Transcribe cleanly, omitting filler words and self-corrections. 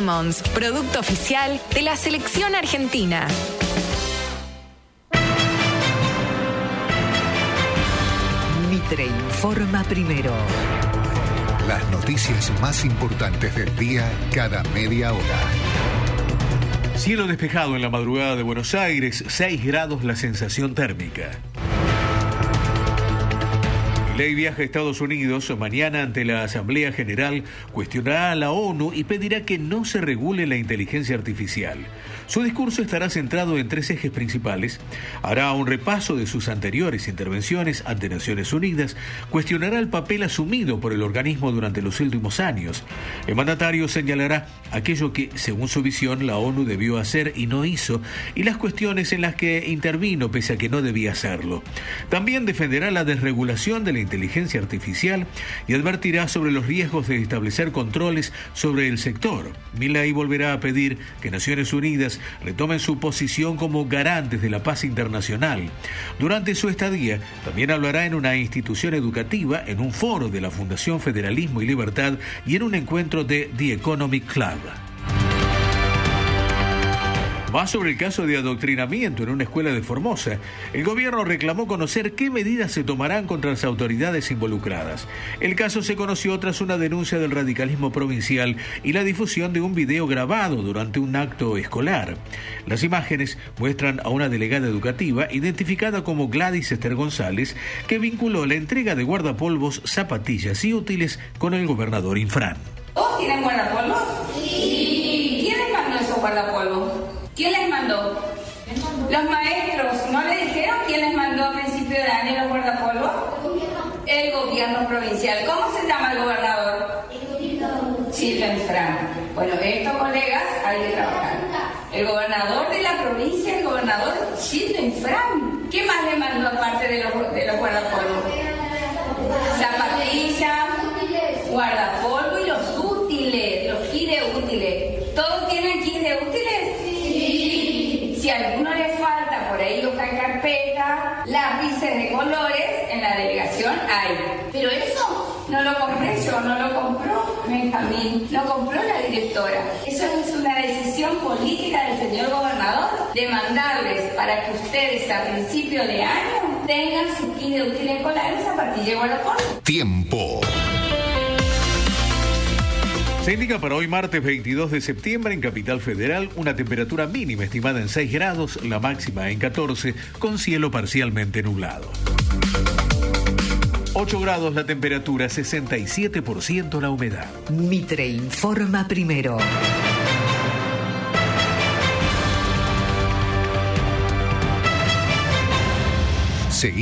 Lemons, producto oficial de la selección argentina. Mitre informa primero. Las noticias más importantes del día cada media hora. Cielo despejado en la madrugada de Buenos Aires, 6 grados la sensación térmica. Milei viaja a Estados Unidos. Mañana ante la Asamblea General cuestionará a la ONU y pedirá que no se regule la inteligencia artificial. Su discurso estará centrado en 3 ejes principales. Hará un repaso de sus anteriores intervenciones ante Naciones Unidas, cuestionará el papel asumido por el organismo durante los últimos años. El mandatario señalará aquello que, según su visión, la ONU debió hacer y no hizo, y las cuestiones en las que intervino pese a que no debía hacerlo. También defenderá la desregulación de la inteligencia artificial y advertirá sobre los riesgos de establecer controles sobre el sector. Milei volverá a pedir que Naciones Unidas retomen su posición como garantes de la paz internacional. Durante su estadía, también hablará en una institución educativa, en un foro de la Fundación Federalismo y Libertad y en un encuentro de The Economic Club. Más sobre el caso de adoctrinamiento en una escuela de Formosa. El gobierno reclamó conocer qué medidas se tomarán contra las autoridades involucradas. El caso se conoció tras una denuncia del radicalismo provincial y la difusión de un video grabado durante un acto escolar. Las imágenes muestran a una delegada educativa identificada como Gladys Esther González, que vinculó la entrega de guardapolvos, zapatillas y útiles con el gobernador Infran. ¿Todos tienen guardapolvos? Sí. ¿Quién les mandó esos guardapolvos? ¿Quién les mandó? Los maestros. ¿No le dijeron quién les mandó a principio de año los guardapolvos? El gobierno provincial. ¿Cómo se llama el gobernador? Childo Infran. Bueno, estos colegas hay que trabajar. El gobernador de la provincia, el gobernador Childo Infran. ¿Qué más le mandó aparte de los guardapolvos? Zapatillas, guardapolvo y los útiles, los kits de útiles. ¿Todos tienen kits de útiles? Si a alguno le falta por ahí hoja de carpeta, lápices de colores, en la delegación hay. Pero eso no lo compré yo, no lo compró Benjamín, lo compró la directora. Eso es una decisión política del señor gobernador de mandarles para que ustedes a principio de año tengan su kit de útiles escolares, zapatillas y guardapolvo. Tiempo. Se indica para hoy martes 22 de septiembre en Capital Federal una temperatura mínima estimada en 6 grados, la máxima en 14, con cielo parcialmente nublado. 8 grados la temperatura, 67% la humedad. Mitre informa primero.